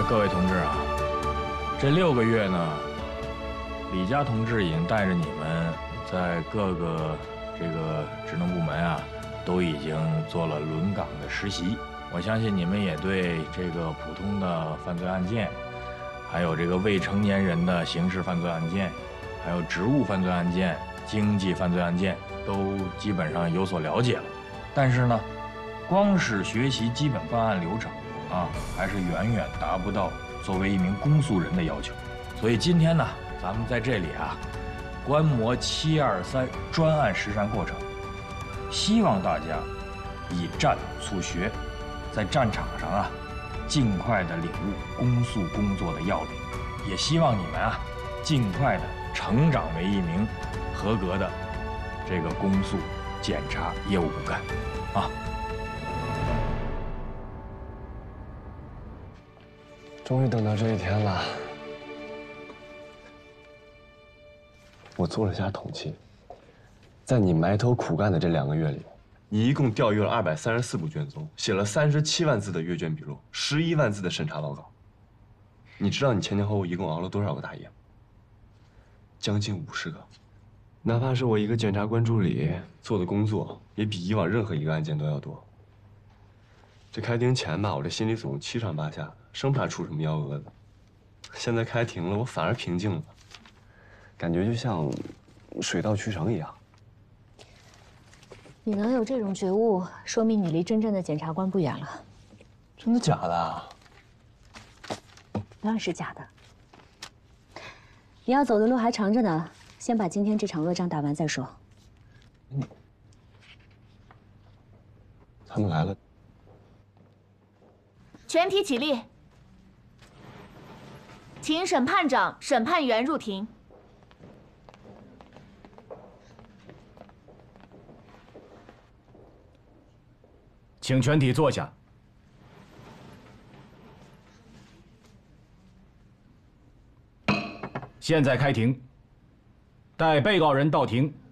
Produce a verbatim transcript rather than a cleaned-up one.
各位同志啊，这六个月呢，李家同志已经带着你们在各个这个职能部门啊，都已经做了轮岗的实习。我相信你们也对这个普通的犯罪案件，还有这个未成年人的刑事犯罪案件，还有职务犯罪案件、经济犯罪案件，都基本上有所了解了。但是呢，光是学习基本办案流程啊，还是远远达不到作为一名公诉人的要求。所以今天呢，咱们在这里啊，观摩七二三专案实战过程，希望大家以战促学，在战场上啊，尽快的领悟公诉工作的要领，也希望你们啊，尽快的成长为一名合格的这个公诉检察业务骨干，啊。 终于等到这一天了。我做了下统计，在你埋头苦干的这两个月里，你一共调阅了二百三十四部卷宗，写了三十七万字的阅卷笔录，十一万字的审查报告。你知道你前前后后一共熬了多少个大夜吗？将近五十个。哪怕是我一个检察官助理做的工作，也比以往任何一个案件都要多。这开庭前吧，我这心里总七上八下的，生怕出什么幺蛾子。现在开庭了，我反而平静了，感觉就像水到渠成一样。 你能有这种觉悟，说明你离真正的检察官不远了。 真的假的？ 当然是假的。你要走的路还长着呢，先把今天这场恶仗打完再说。 嗯，他们来了。 全体起立，请审判长、审判员入庭。 请全体坐下。现在开庭，待被告人到庭。